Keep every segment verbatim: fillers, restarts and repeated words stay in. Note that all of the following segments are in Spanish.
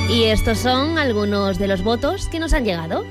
Y estos son algunos de los votos que nos han llegado.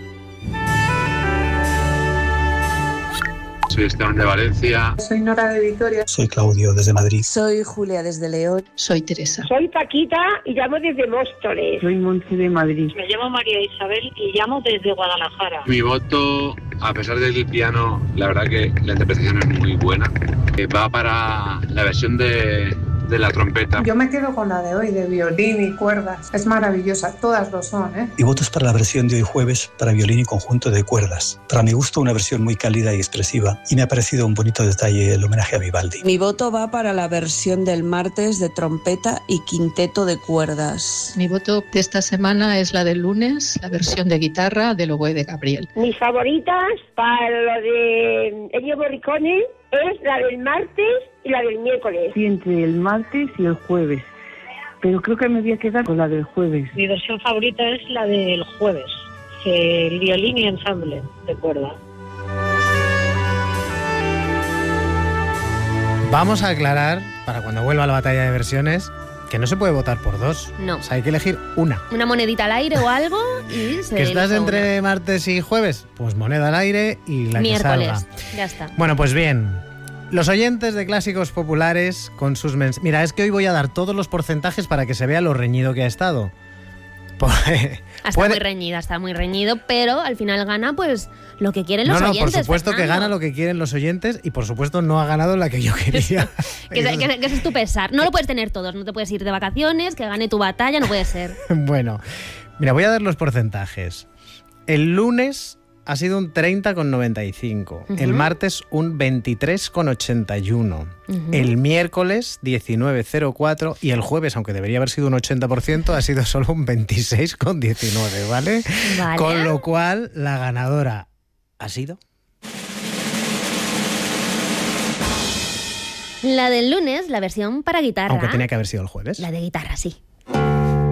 Soy Esteban de Valencia. Soy Nora de Vitoria. Soy Claudio desde Madrid. Soy Julia desde León. Soy Teresa. Soy Paquita y llamo desde Móstoles. Soy Monse de Madrid. Me llamo María Isabel y llamo desde Guadalajara. Mi voto, a pesar del piano, la verdad que la interpretación es muy buena. Va para la versión de, de la trompeta. Yo me quedo con la de hoy, de violín y cuerdas. Es maravillosa, todas lo son, ¿eh? Mi voto es para la versión de hoy jueves para violín y conjunto de cuerdas. Para mi gusto, una versión muy cálida y expresiva, y me ha parecido un bonito detalle el homenaje a Vivaldi. Mi voto va para la versión del martes de trompeta y quinteto de cuerdas. Mi voto de esta semana es la del lunes, la versión de guitarra del oboe de Gabriel. Mis favoritas para lo de Ennio Morricone es la del martes y la del miércoles. Sí, entre el martes y el jueves. Pero creo que me voy a quedar con la del jueves. Mi versión favorita es la del jueves, el violín y ensamble de cuerda. Vamos a aclarar, para cuando vuelva la batalla de versiones, que no se puede votar por dos. No. O sea, hay que elegir una. Una monedita al aire o algo y se ¿Que estás elige entre una. martes y jueves? Pues moneda al aire y la Miércoles. que salga. Ya está. Bueno, pues bien. Los oyentes de Clásicos Populares con sus mensajes... Mira, es que hoy voy a dar todos los porcentajes para que se vea lo reñido que ha estado. Está Puede... muy reñida, está muy reñido, pero al final gana pues lo que quieren los no, no, oyentes. por supuesto Fernando. que gana lo que quieren los oyentes y por supuesto no ha ganado la que yo quería. que, que, que ese es tu pesar. No lo puedes tener todos, no te puedes ir de vacaciones, que gane tu batalla, no puede ser. Bueno, mira, voy a dar los porcentajes. El lunes ha sido un treinta coma noventa y cinco, uh-huh. El martes un veintitrés coma ochenta y uno, uh-huh. El miércoles diecinueve coma cero cuatro y el jueves, aunque debería haber sido un ochenta por ciento, ha sido solo un veintiséis coma diecinueve, ¿vale? Vale. Con lo cual, la ganadora ha sido... La del lunes, la versión para guitarra. Aunque tenía que haber sido el jueves. La de guitarra, sí.